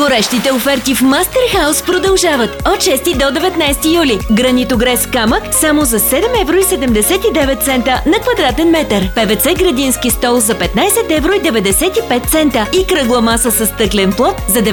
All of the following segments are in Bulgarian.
Горещите оферти в Мастерхаус продължават от 6 до 19 юли. Гранитогрес камък само за 7,79 € на квадратен метър. ПВЦ градински стол за 15,95 € и кръгла маса с стъклен плот за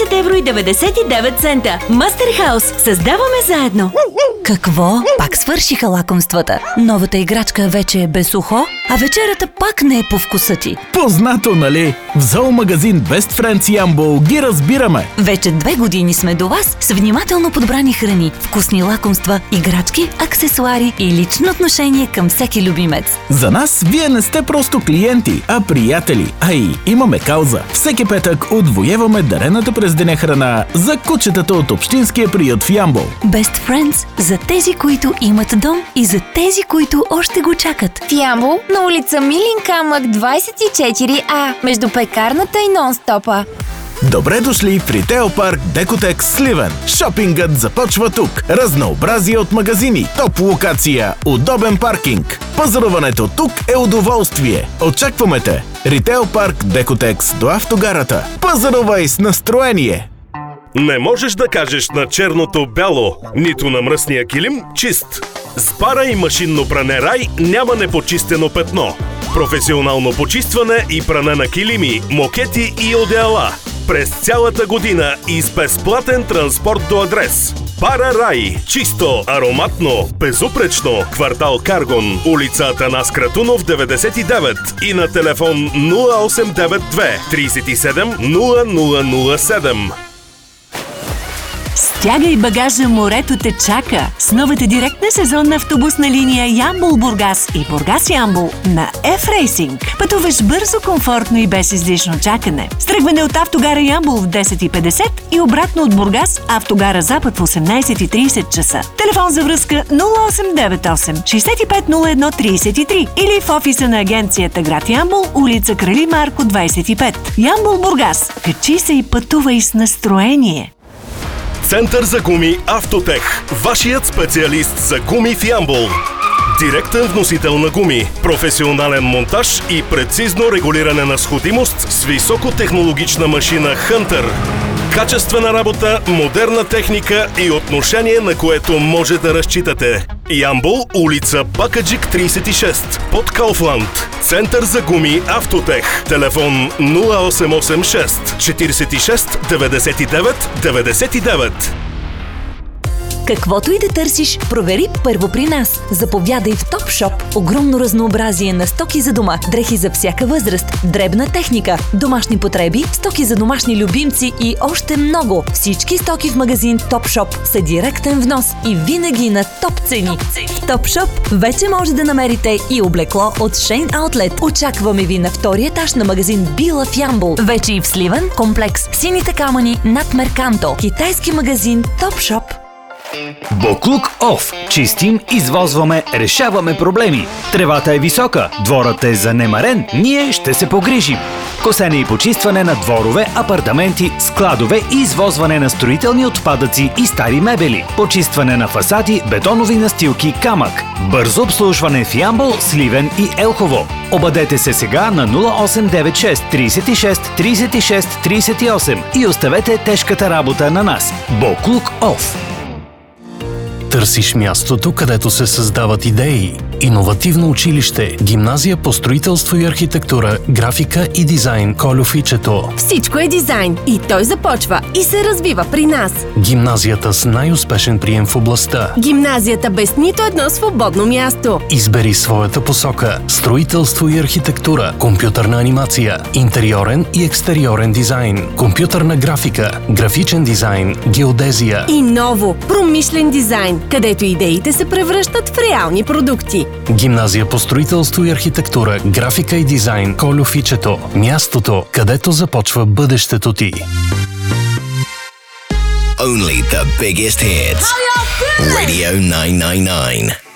19,99 €. Мастерхаус. Създаваме заедно! Какво? Пак свършиха лакомствата. Новата играчка вече е без ухо, а вечерята пак не е по вкуса ти. Познато, нали? В зоомагазин Best Friends Ямбол ги разбираме. Вече 2 години сме до вас с внимателно подбрани храни, вкусни лакомства, играчки, аксесуари и лично отношение към всеки любимец. За нас вие не сте просто клиенти, а приятели. А и имаме кауза. Всеки петък отвоеваме дарената през деня храна за кучетата от общинския приют в Ямбол. Best Friends за тези, които имат дом и за тези, които още го чакат. В Ямбол на улица Милин камък 24А, между пекарната и нон-стопа. Добре дошли в Ритейл парк Декотекс Сливен. Шопингът започва тук. Разнообразие от магазини, топ локация, удобен паркинг. Пазаруването тук е удоволствие. Очакваме те. Ритейл парк Декотекс до автогарата. Пазарувай с настроение! Не можеш да кажеш на черното бяло, нито на мръсния килим чист. С пара и машинно пране Рай няма непочистено петно. Професионално почистване и пране на килими, мокети и одеяла. През цялата година и с безплатен транспорт до адрес. Пара Рай. Чисто, ароматно, безупречно. Квартал Каргон. Улица Атанас Кратунов 99 и на телефон 0892 37 0007. Стягай багажа, морето те чака с новата директна сезонна автобусна линия Ямбол-Бургас и Бургас-Ямбол на F-Racing. Пътуваш бързо, комфортно и без излишно чакане. Стръгване от автогара Ямбол в 10:50 и обратно от Бургас, автогара Запад в 18:30 часа. Телефон за връзка 0898 650133 или в офиса на агенцията град Ямбол, улица Крали Марко 25. Ямбол-Бургас. Качи се и пътувай с настроение. Център за гуми Автотех. Вашият специалист за гуми в Ямбол. Директен вносител на гуми, професионален монтаж и прецизно регулиране на сходимост с високотехнологична машина Hunter. Качествена работа, модерна техника и отношение, на което може да разчитате. Ямбол, улица Бакаджик 36, под Кауфланд. Център за гуми Автотех. Телефон 0886 46 99 99. Каквото и да търсиш, провери първо при нас. Заповядай в Топшоп. Огромно разнообразие на стоки за дома, дрехи за всяка възраст, дребна техника, домашни потреби, стоки за домашни любимци и още много. Всички стоки в магазин Топшоп са директен внос и винаги на топ цени. В Топшоп вече може да намерите и облекло от Шейн Аутлет. Очакваме ви на втория етаж на магазин Била в Ямбол. Вече и в Сливен, комплекс Сините камъни над Мерканто. Китайски магазин Топшоп. Боклук Оф. Чистим, извозваме, решаваме проблеми. Тревата е висока, дворът е занемарен, ние ще се погрижим. Косене и почистване на дворове, апартаменти, складове и извозване на строителни отпадъци и стари мебели. Почистване на фасади, бетонови настилки, камък. Бързо обслужване в Ямбол, Сливен и Елхово. Обадете се сега на 0896 36 36 38 и оставете тежката работа на нас. Боклук Оф. Търсиш мястото, където се създават идеи. Иновативно училище, гимназия по строителство и архитектура, графика и дизайн Кольо Фичето. Всичко е дизайн и той започва и се развива при нас. Гимназията с най-успешен прием в областта. Гимназията без нито едно свободно място. Избери своята посока. Строителство и архитектура, компютърна анимация, интериорен и екстериорен дизайн, компютърна графика, графичен дизайн, геодезия. И ново, промишлен дизайн, където идеите се превръщат в реални продукти. Гимназия по строителство и архитектура, графика и дизайн Кольо Фичето. Мястото, където започва бъдещето ти. Only the biggest hits. Radio 999.